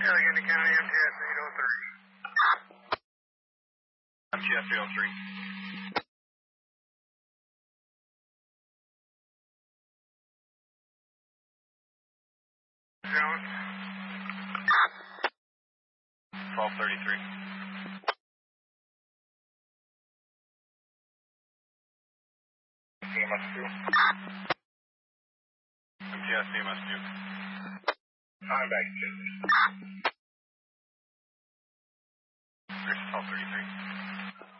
Allegheny County, MTS 803. MTS 803. Jones. 1233. CMS 2. MTS CMS 2. I'm back to Chris 1233.